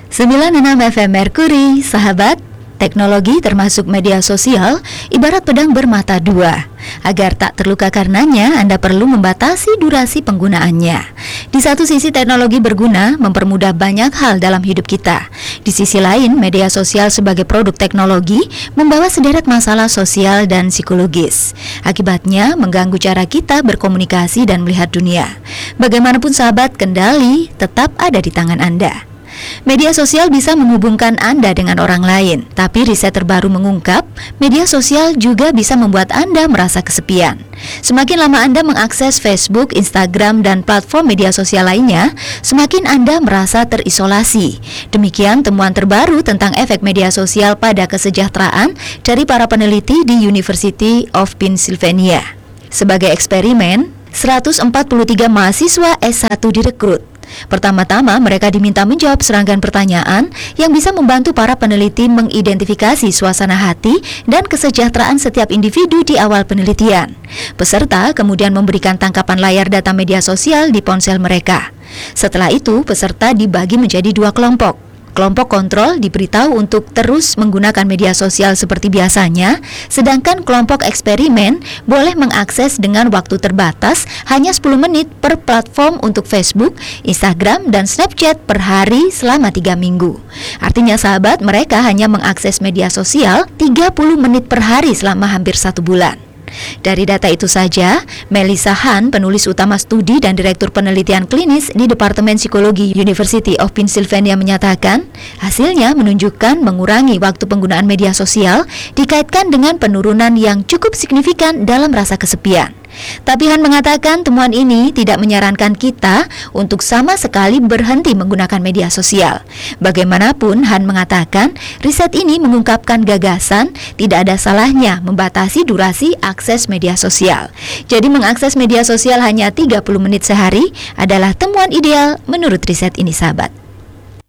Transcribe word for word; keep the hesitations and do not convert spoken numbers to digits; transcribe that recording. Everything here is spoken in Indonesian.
sembilan puluh enam F M Merkuri, sahabat, teknologi termasuk media sosial ibarat pedang bermata dua. Agar tak terluka karenanya, Anda perlu membatasi durasi penggunaannya. Di satu sisi teknologi berguna mempermudah banyak hal dalam hidup kita. Di sisi lain, media sosial sebagai produk teknologi membawa sederet masalah sosial dan psikologis. Akibatnya mengganggu cara kita berkomunikasi dan melihat dunia. Bagaimanapun sahabat, kendali tetap ada di tangan Anda. Media sosial bisa menghubungkan Anda dengan orang lain, tapi riset terbaru mengungkap, media sosial juga bisa membuat Anda merasa kesepian. Semakin lama Anda mengakses Facebook, Instagram, dan platform media sosial lainnya, semakin Anda merasa terisolasi. Demikian temuan terbaru tentang efek media sosial pada kesejahteraan dari para peneliti di University of Pennsylvania. Sebagai eksperimen, seratus empat puluh tiga mahasiswa S satu direkrut. Pertama-tama mereka diminta menjawab serangkaian pertanyaan yang bisa membantu para peneliti mengidentifikasi suasana hati dan kesejahteraan setiap individu di awal penelitian. Peserta kemudian memberikan tangkapan layar data media sosial di ponsel mereka. Setelah itu, peserta dibagi menjadi dua kelompok. Kelompok kontrol diberitahu untuk terus menggunakan media sosial seperti biasanya, sedangkan kelompok eksperimen boleh mengakses dengan waktu terbatas hanya sepuluh menit per platform untuk Facebook, Instagram, dan Snapchat per hari selama tiga minggu. Artinya sahabat, mereka hanya mengakses media sosial tiga puluh menit per hari selama hampir satu bulan. Dari data itu saja, Melissa Han, penulis utama studi dan direktur penelitian klinis di Departemen Psikologi University of Pennsylvania menyatakan, hasilnya menunjukkan mengurangi waktu penggunaan media sosial dikaitkan dengan penurunan yang cukup signifikan dalam rasa kesepian. Tapi Han mengatakan temuan ini tidak menyarankan kita untuk sama sekali berhenti menggunakan media sosial. Bagaimanapun, Han mengatakan riset ini mengungkapkan gagasan tidak ada salahnya membatasi durasi akses media sosial. Jadi mengakses media sosial hanya tiga puluh menit sehari adalah temuan ideal menurut riset ini sahabat.